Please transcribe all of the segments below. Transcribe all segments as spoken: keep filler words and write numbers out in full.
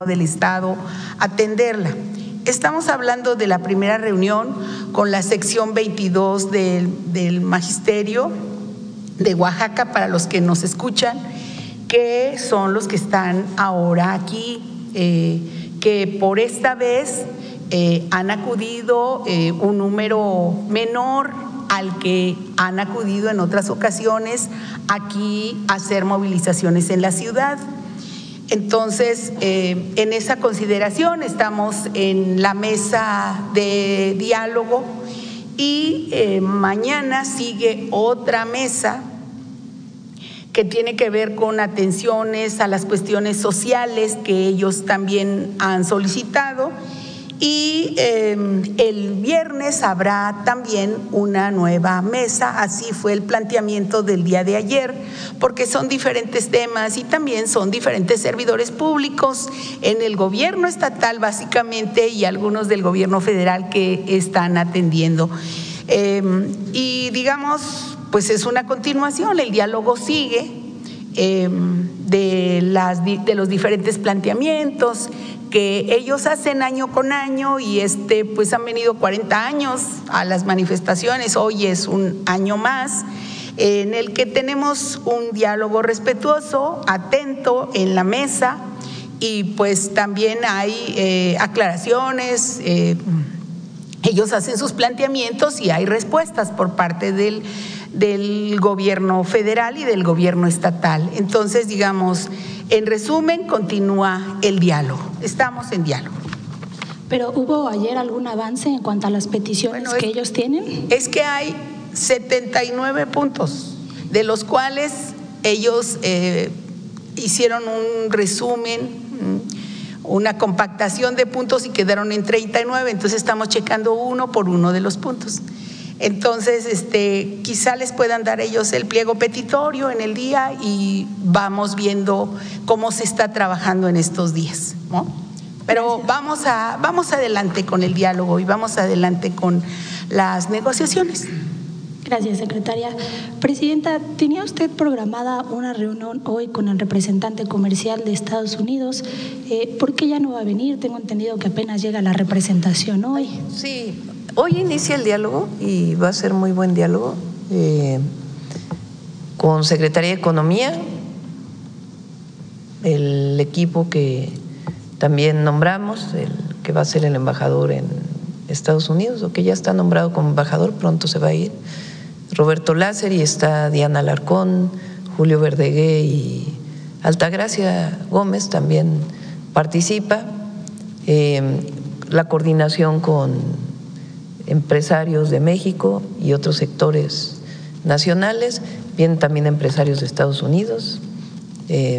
del Estado atenderla. Estamos hablando de la primera reunión con la sección veintidós del, del Magisterio de Oaxaca, para los que nos escuchan, que son los que están ahora aquí, eh, que por esta vez eh, han acudido eh, un número menor al que han acudido en otras ocasiones aquí a hacer movilizaciones en la ciudad. Entonces, eh, en esa consideración estamos en la mesa de diálogo y eh, mañana sigue otra mesa que tiene que ver con atenciones a las cuestiones sociales que ellos también han solicitado. Y eh, el viernes habrá también una nueva mesa, así fue el planteamiento del día de ayer, porque son diferentes temas y también son diferentes servidores públicos en el gobierno estatal básicamente y algunos del gobierno federal que están atendiendo. Eh, y digamos, pues es una continuación, el diálogo sigue eh, de, las, de los diferentes planteamientos que ellos hacen año con año y este pues han venido cuarenta años a las manifestaciones, hoy es un año más en el que tenemos un diálogo respetuoso, atento en la mesa y pues también hay eh, aclaraciones, eh, ellos hacen sus planteamientos y hay respuestas por parte del, del gobierno federal y del gobierno estatal. Entonces, digamos, en resumen, continúa el diálogo. Estamos en diálogo. ¿Pero hubo ayer algún avance en cuanto a las peticiones bueno, que es, ellos tienen? Es que hay setenta y nueve puntos, de los cuales ellos eh, hicieron un resumen, una compactación de puntos y quedaron en treinta y nueve, entonces estamos checando uno por uno de los puntos. Entonces, este, quizá les puedan dar ellos el pliego petitorio en el día y vamos viendo cómo se está trabajando en estos días, ¿no? Pero vamos, a, vamos adelante con el diálogo y vamos adelante con las negociaciones. Gracias, secretaria. Presidenta, ¿tenía usted programada una reunión hoy con el representante comercial de Estados Unidos? Eh, ¿Por qué ya no va a venir? Tengo entendido que apenas llega la representación hoy. Sí, hoy inicia el diálogo y va a ser muy buen diálogo eh, con Secretaría de Economía, el equipo que también nombramos, el que va a ser el embajador en Estados Unidos o que ya está nombrado como embajador, pronto se va a ir, Roberto Láser, y está Diana Alarcón, Julio Verdegué y Altagracia Gómez también participa, eh, la coordinación con empresarios de México y otros sectores nacionales, vienen también empresarios de Estados Unidos. Eh,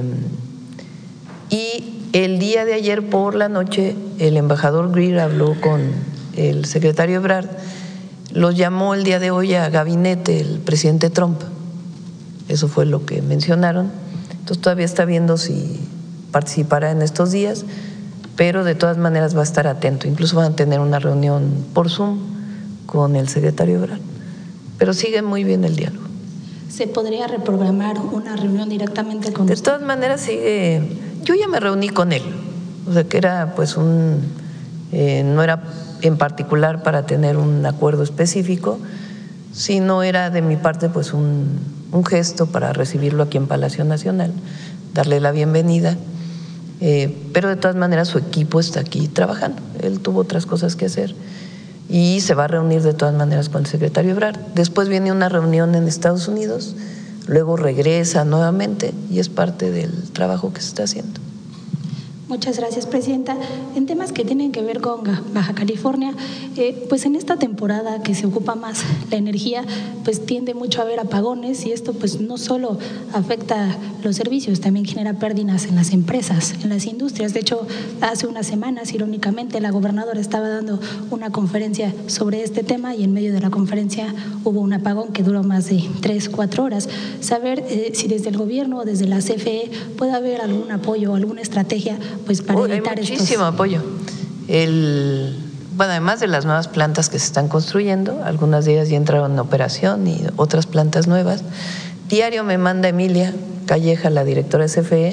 y el día de ayer por la noche el embajador Greer habló con el secretario Ebrard, los llamó el día de hoy a gabinete el presidente Trump, eso fue lo que mencionaron, entonces todavía está viendo si participará en estos días, pero de todas maneras va a estar atento, incluso van a tener una reunión por Zoom con el secretario Ebrard, pero sigue muy bien el diálogo. ¿Se podría reprogramar una reunión directamente con De usted? todas maneras sigue, yo ya me reuní con él, o sea que era pues un, eh, no era en particular para tener un acuerdo específico, sino era de mi parte pues un, un gesto para recibirlo aquí en Palacio Nacional, darle la bienvenida. Eh, pero de todas maneras su equipo está aquí trabajando, él tuvo otras cosas que hacer y se va a reunir de todas maneras con el secretario Ebrard. Después viene una reunión en Estados Unidos, luego regresa nuevamente y es parte del trabajo que se está haciendo. Muchas gracias, presidenta. En temas que tienen que ver con Baja California, eh, pues en esta temporada que se ocupa más la energía, pues tiende mucho a haber apagones y esto pues no solo afecta los servicios, también genera pérdidas en las empresas, en las industrias. De hecho, hace unas semanas, irónicamente, la gobernadora estaba dando una conferencia sobre este tema y en medio de la conferencia hubo un apagón que duró más de tres, cuatro horas. Saber eh, si desde el gobierno o desde la C F E puede haber algún apoyo o alguna estrategia pues para oh, evitar hay muchísimo estos... apoyo. El, bueno, además de las nuevas plantas que se están construyendo, algunas de ellas ya entraron en operación y otras plantas nuevas. Diario me manda Emilia Calleja, la directora de C F E,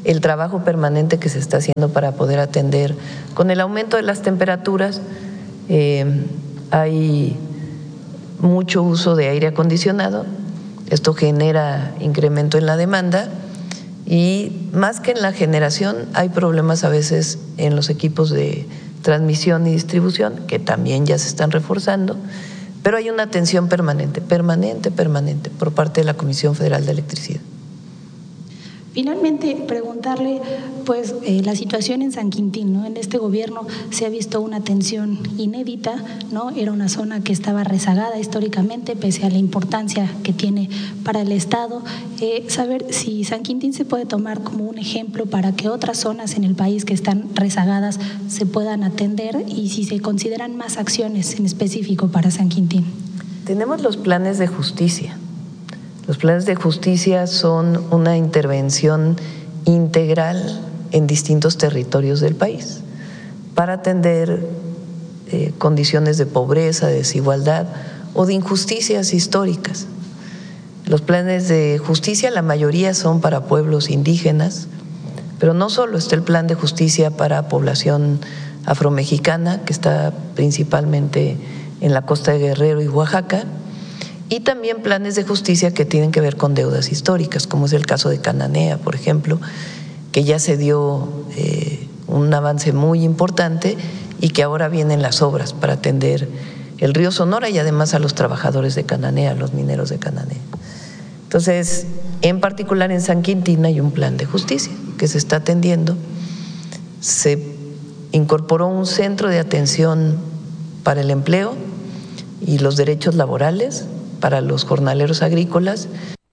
el trabajo permanente que se está haciendo para poder atender. Con el aumento de las temperaturas, eh, hay mucho uso de aire acondicionado, esto genera incremento en la demanda y más que en la generación hay problemas a veces en los equipos de transmisión y distribución que también ya se están reforzando, pero hay una atención permanente, permanente, permanente por parte de la Comisión Federal de Electricidad. Finalmente, preguntarle, pues, eh, la situación en San Quintín, ¿no? En este gobierno se ha visto una atención inédita, ¿no? Era una zona que estaba rezagada históricamente, pese a la importancia que tiene para el Estado. Eh, saber si San Quintín se puede tomar como un ejemplo para que otras zonas en el país que están rezagadas se puedan atender y si se consideran más acciones en específico para San Quintín. Tenemos los planes de justicia. Los planes de justicia son una intervención integral en distintos territorios del país para atender eh, condiciones de pobreza, de desigualdad o de injusticias históricas. Los planes de justicia, la mayoría son para pueblos indígenas, pero no solo, está el plan de justicia para población afromexicana, que está principalmente en la costa de Guerrero y Oaxaca, y también planes de justicia que tienen que ver con deudas históricas, como es el caso de Cananea, por ejemplo, que ya se dio eh, un avance muy importante y que ahora vienen las obras para atender el río Sonora y además a los trabajadores de Cananea, los mineros de Cananea. Entonces, en particular en San Quintín hay un plan de justicia que se está atendiendo. Se incorporó un centro de atención para el empleo y los derechos laborales para los jornaleros agrícolas